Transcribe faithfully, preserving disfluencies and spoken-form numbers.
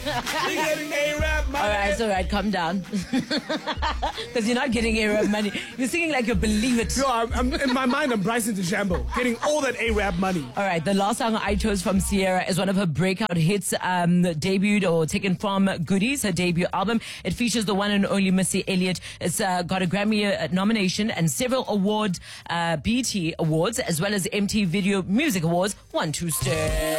We're getting A-Rap money. All right, all right, calm down. Because you're not getting A-Rap money. You're singing like you believe it. No, I'm, I'm, in my mind, I'm Bryson DeChambeau, getting all that A-Rap money. All right, the last song I chose from Sierra is one of her breakout hits, um, debuted or taken from Goodies, her debut album. It features the one and only Missy Elliott. It's uh, got a Grammy uh, nomination and several award, uh, B E T Awards, as well as M T V Video Music Awards. One, two, step.